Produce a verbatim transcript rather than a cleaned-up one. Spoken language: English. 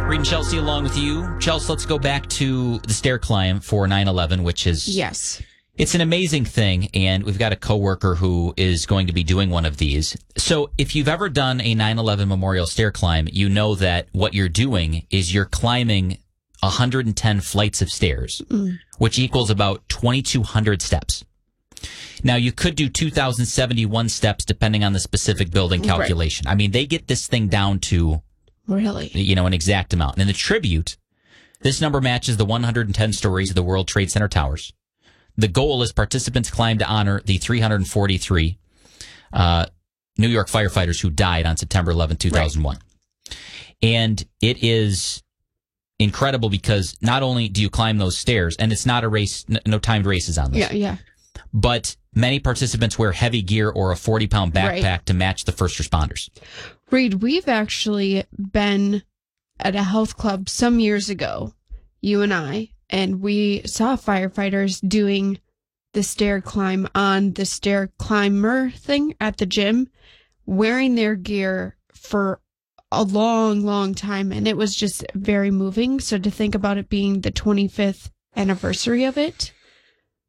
Reed and Chelsea along with you. Chelsea, let's go back to the stair climb for nine eleven, which is... Yes. It's an amazing thing, and we've got a coworker who is going to be doing one of these. So if you've ever done a nine eleven memorial stair climb, you know that what you're doing is you're climbing one hundred ten flights of stairs, mm. which equals about twenty-two hundred steps. Now, you could do two thousand seventy-one steps depending on the specific building calculation. Right. I mean, they get this thing down to, really, you know, an exact amount. And in the tribute, this number matches the one hundred ten stories of the World Trade Center towers. The goal is participants climb to honor the three hundred forty-three uh, New York firefighters who died on September eleventh, two thousand one. Right. And it is incredible because not only do you climb those stairs, and it's not a race, no timed races on this. Yeah, yeah. But many participants wear heavy gear or a forty-pound backpack right. to match the first responders. Reed, we've actually been at a health club some years ago, you and I, and we saw firefighters doing the stair climb on the stair climber thing at the gym, wearing their gear for a long, long time. And it was just very moving. So to think about it being the twenty-fifth anniversary of it,